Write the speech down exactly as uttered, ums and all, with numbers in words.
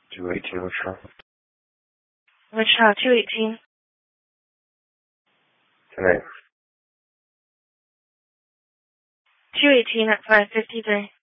two eighteen, Wichita. Wichita, two eighteen. Tonight. two eighteen at five fifty-three.